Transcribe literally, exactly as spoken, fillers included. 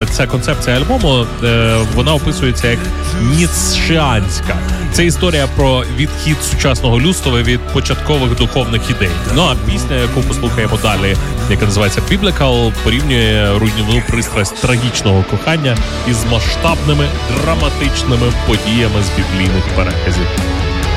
ця концепція альбому, вона описується як ніцшеанська. Це історія про відхід сучасного людства від початкових духовних ідей. Ну а пісня, яку послухаємо далі, яка називається Biblical, порівнює руйнівну пристрасть трагічного кохання із масштабними драматичними подіями з біблійних переказів.